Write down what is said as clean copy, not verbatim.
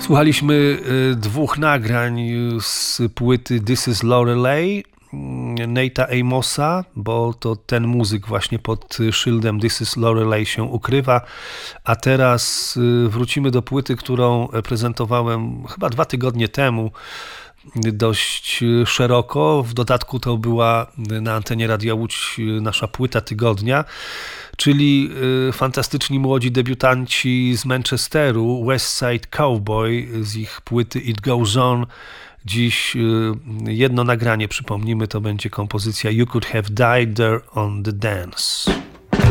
Słuchaliśmy dwóch nagrań z płyty This is Lorelei Nate'a Amosa, bo to ten muzyk właśnie pod szyldem This is Lorelei się ukrywa. A teraz wrócimy do płyty, którą prezentowałem chyba 2 tygodnie temu dość szeroko. W dodatku to była na antenie Radia Łódź nasza płyta tygodnia, czyli fantastyczni młodzi debiutanci z Manchesteru, West Side Cowboy z ich płyty It Goes On. Dziś jedno nagranie, przypomnimy, to będzie kompozycja You Could Have Died There on the Dance.